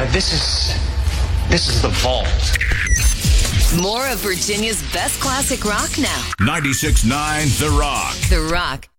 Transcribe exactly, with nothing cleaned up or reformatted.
this is this is the vault. More of Virginia's best classic rock now. ninety-six point nine The Rock. The Rock.